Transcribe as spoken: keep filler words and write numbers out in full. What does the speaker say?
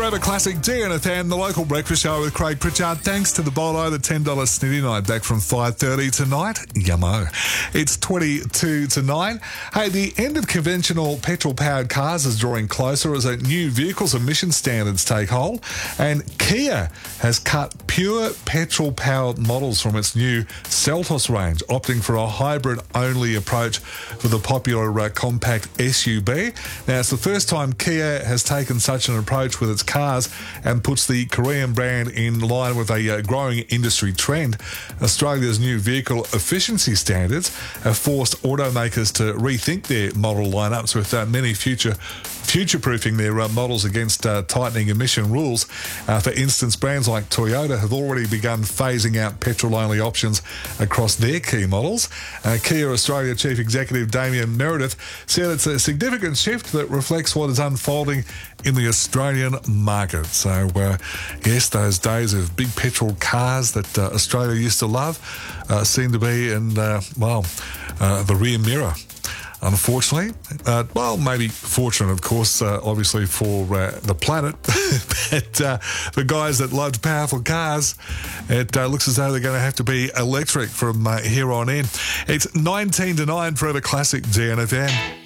Forever Classic D N F M, the local breakfast show with Craig Pritchard. Thanks to the Bolo, the ten dollars Snitty Night back from five thirty tonight. Yummo. It's twenty-two to nine. Hey, the end of conventional petrol-powered cars is drawing closer as a new vehicles emission standards take hold. And Kia has cut pure petrol-powered models from its new Seltos range, opting for a hybrid-only approach for the popular uh, compact S U V. Now, it's the first time Kia has taken such an approach with its cars and puts the Korean brand in line with a uh, growing industry trend. Australia's new vehicle efficiency standards have forced automakers to rethink their model lineups, with uh, many future future-proofing their uh, models against uh, tightening emission rules. Uh, for instance, brands like Toyota have already begun phasing out petrol-only options across their key models. Uh, Kia Australia Chief Executive Damien Meredith said it's a significant shift that reflects what is unfolding in the Australian market. So, uh, yes, those days of big petrol cars that uh, Australia used to love uh, seem to be in, uh, well, uh, the rear mirror. Unfortunately, uh, well, maybe fortunate, of course, uh, obviously for uh, the planet, but uh, for guys that loved powerful cars, it uh, looks as though they're going to have to be electric from uh, here on in. It's nineteen to nine for the Classic D N F M.